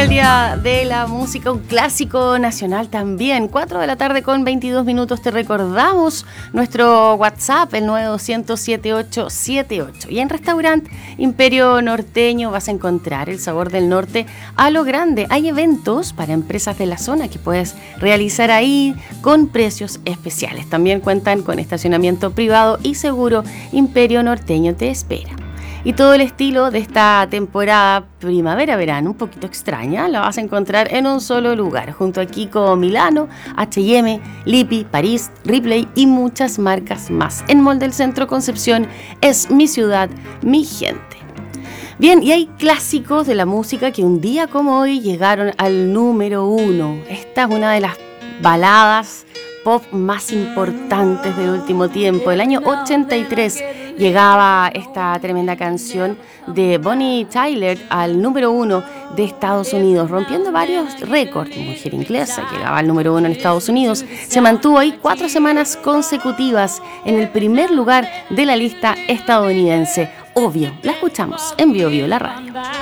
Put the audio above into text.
el Día de la Música, un clásico nacional también. 4 de la tarde con 22 minutos. Te recordamos nuestro WhatsApp, el 920-7878. Y en Restaurante Imperio Norteño vas a encontrar el sabor del norte a lo grande. Hay eventos para empresas de la zona que puedes realizar ahí con precios especiales. También cuentan con estacionamiento privado y seguro. Imperio Norteño te espera. Y todo el estilo de esta temporada primavera-verano, un poquito extraña, la vas a encontrar en un solo lugar, junto a Kiko Milano, H&M, Lippi, París, Ripley y muchas marcas más. En Mall del Centro Concepción es mi ciudad, mi gente. Bien, y hay clásicos de la música que un día como hoy llegaron al número 1. Esta es una de las baladas pop más importantes del último tiempo. El año 83 llegaba esta tremenda canción de Bonnie Tyler al número 1 de Estados Unidos, rompiendo varios récords. Mujer inglesa llegaba al número 1 en Estados Unidos. Se mantuvo ahí 4 semanas consecutivas en el primer lugar de la lista estadounidense. Obvio, la escuchamos en Bio Bio, la radio.